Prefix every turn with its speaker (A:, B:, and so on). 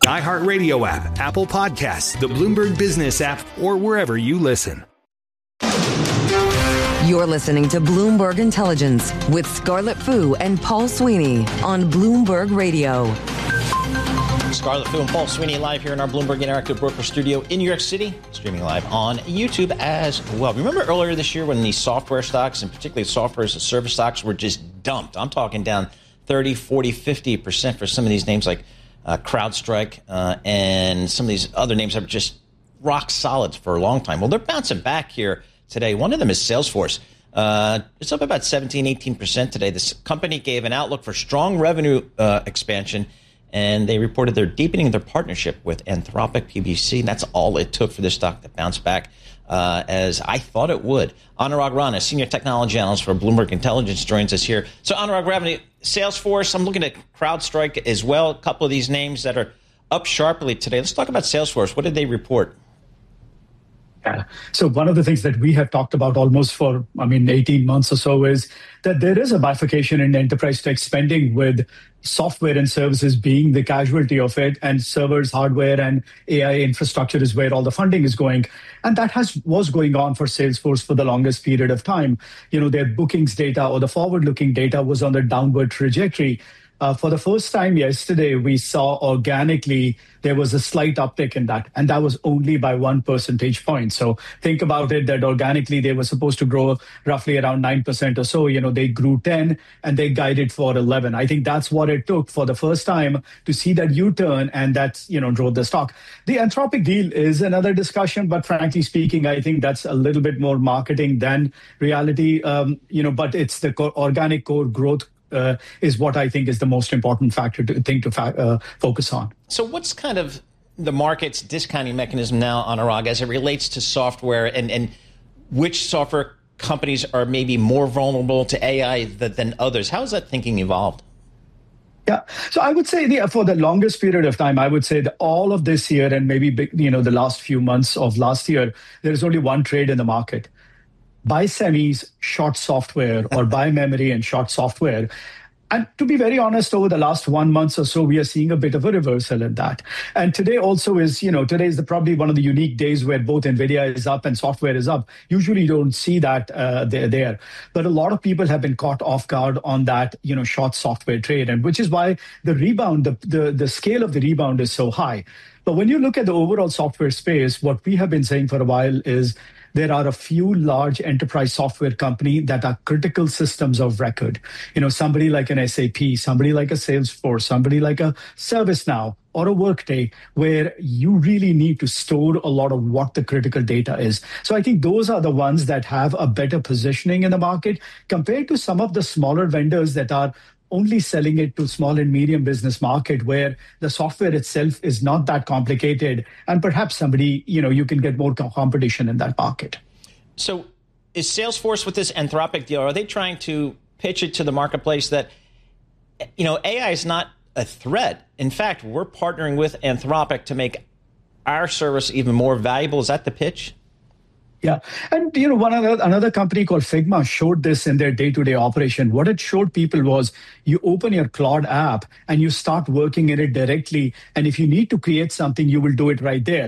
A: iHeartRadio app, Apple Podcasts, the Bloomberg Business app, or wherever you listen.
B: You're listening to Bloomberg Intelligence with Scarlett Fu and Paul Sweeney on Bloomberg Radio.
C: Scarlett Fu and Paul Sweeney live here in our Bloomberg Interactive Broker Studio in New York City, streaming live on YouTube as well. Remember earlier this year when these software stocks, and particularly software as a service stocks, were just dumped? I'm talking down 30, 40, 50% for some of these names like CrowdStrike and some of these other names that were just rock solid for a long time. Well, they're bouncing back here today. One of them is Salesforce. It's up about 17, 18% today. This company gave an outlook for strong revenue expansion, and they reported they're deepening their partnership with Anthropic PBC. And that's all it took for this stock to bounce back, as I thought it would. Anurag Rana, senior technology analyst for Bloomberg Intelligence, joins us here. So, Anurag, revenue, Salesforce, I'm looking at CrowdStrike as well, a couple of these names that are up sharply today. Let's talk about Salesforce. What did they report?
D: Yeah. So one of the things that we have talked about almost for, 18 months or so is that there is a bifurcation in enterprise tech spending, with software and services being the casualty of it, and servers, hardware, and AI infrastructure is where all the funding is going. And that was going on for Salesforce for the longest period of time. Their bookings data or the forward-looking data was on the downward trajectory. For the first time yesterday, we saw organically there was a slight uptick in that, and that was only by 1 percentage point. So think about it, that organically they were supposed to grow roughly around 9% or so. They grew 10 and they guided for 11. I think that's what it took for the first time to see that U-turn, and that, drove the stock. The Anthropic deal is another discussion, but frankly speaking, I think that's a little bit more marketing than reality. But it's the organic core growth is what I think is the most important factor to focus on.
C: So what's kind of the market's discounting mechanism now, Anurag, as it relates to software, and which software companies are maybe more vulnerable to AI than others? How has that thinking evolved?
D: Yeah. So I would say for the longest period of time, I would say that all of this year and maybe, the last few months of last year, there is only one trade in the market. Buy semis, short software, or buy memory and short software. And to be very honest, over the last 1 month or so, we are seeing a bit of a reversal in that. And today also is, today is probably one of the unique days where both NVIDIA is up and software is up. Usually you don't see that there. But a lot of people have been caught off guard on that, short software trade, and which is why the rebound, the scale of the rebound is so high. But when you look at the overall software space, what we have been saying for a while is there are a few large enterprise software companies that are critical systems of record. Somebody like an SAP, somebody like a Salesforce, somebody like a ServiceNow or a Workday, where you really need to store a lot of what the critical data is. So I think those are the ones that have a better positioning in the market compared to some of the smaller vendors that are only selling it to small and medium business market, where the software itself is not that complicated. And perhaps somebody, you can get more competition in that market.
C: So is Salesforce, with this Anthropic deal, are they trying to pitch it to the marketplace that, AI is not a threat? In fact, we're partnering with Anthropic to make our service even more valuable. Is that the pitch?
D: Yeah. And, another company called Figma showed this in their day-to-day operation. What it showed people was you open your Claude app and you start working in it directly. And if you need to create something, you will do it right there.